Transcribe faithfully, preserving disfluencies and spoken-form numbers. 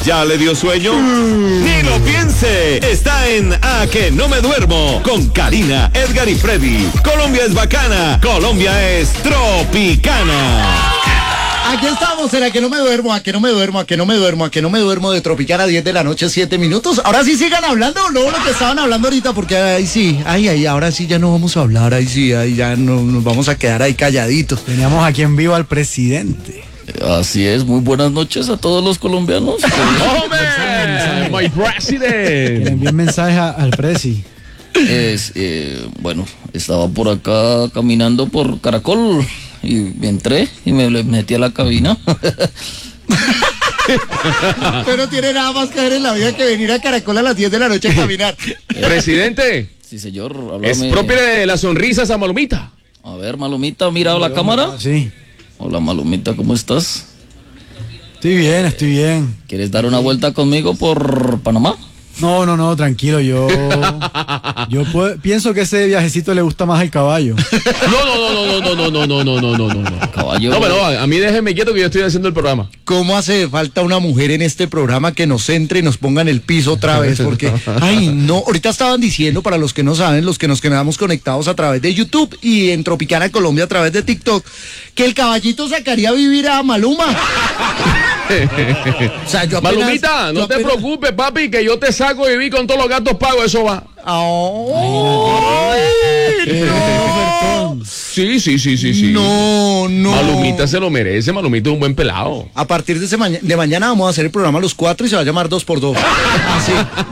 ¿Ya le dio sueño? Ni lo piense. Está en A Que No Me Duermo con Karina, Edgar y Freddy. Colombia es bacana. Colombia es tropicana. Aquí estamos, en A Que No Me Duermo, A Que No Me Duermo, A Que No Me Duermo, A Que No Me Duermo de Tropicana, diez de la noche, siete minutos. Ahora sí sigan hablando, o no lo que estaban hablando ahorita, porque ahí sí, ay, ay, ahora sí ya no vamos a hablar, ahí sí, ahí ya no, nos vamos a quedar ahí calladitos. Teníamos aquí en vivo al presidente. Así es, muy buenas noches a todos los colombianos. ¡Hombre! ¡My president! Que le envíen mensajes a- al presi. Es, eh, bueno, estaba por acá caminando por Caracol y me entré y me le metí a la cabina. Usted no tiene nada más que ver en la vida que venir a Caracol a las diez de la noche a caminar. Presidente, Sí, señor, háblame. es propia de las sonrisas a Malumita. A ver, Malumita, ¿ha mirado la cámara? Sí. Hola, Malumita, ¿cómo estás? Estoy bien, estoy bien. ¿Quieres dar una vuelta conmigo por Panamá? No, no, no, tranquilo, yo. Yo puedo- pienso que ese viajecito le gusta más al caballo. No, no, no, no, no, no, no, no, no, no, no, no. Caballo. No, pero a, a mí déjeme quieto que yo estoy haciendo el programa. ¿Cómo hace falta una mujer en este programa que nos entre y nos ponga en el piso otra vez? Porque, ay, no, ahorita estaban diciendo, para los que no saben, los que nos quedamos conectados a través de YouTube y en Tropicana Colombia a través de TikTok, que el caballito sacaría a vivir a Maluma. O sea, yo apenas- Malumita, no yo te apenas- preocupes, papi, que yo te saco y viví con todos los gastos pagos, eso va. Ay, no. Sí, sí, sí, sí, sí. No, no. Malumita se lo merece, Malumita es un buen pelado. A partir de, ese maña- de mañana vamos a hacer el programa los cuatro y se va a llamar dos por dos. Así.